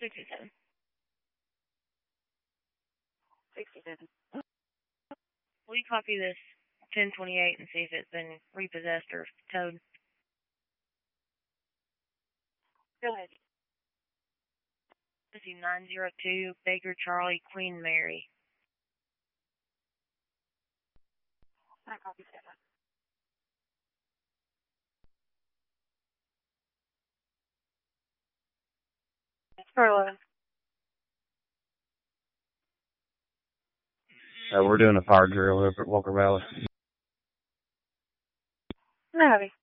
67. 67. Will you copy this 1028 and see if it's been repossessed or towed? Go ahead. Let's see, 902 Baker Charlie Queen Mary. I copy that. For 11. We're doing a fire drill over at Walker Valley. Heavy.